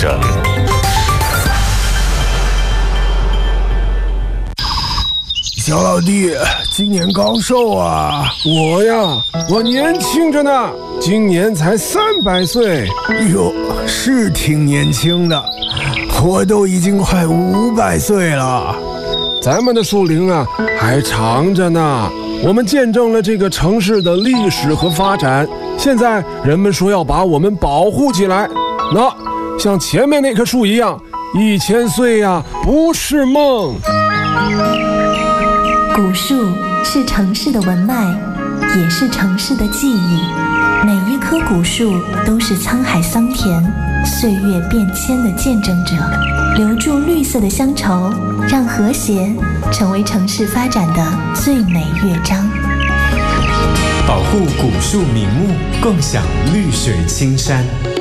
整。 小老弟，今年高寿啊？ 我年轻着呢，今年才300岁。 哟，是挺年轻的，我都已经快500岁了。 咱们的树龄啊还长着呢，我们见证了这个城市的历史和发展。现在人们说要把我们保护起来，那像前面那棵树一样，1000岁呀，不是梦。 古树是城市的文脉，也是城市的记忆。每一棵古树都是沧海桑田、岁月变迁的见证者，留住绿色的乡愁，让和谐成为城市发展的最美乐章。 保护古树名木，共享绿水青山。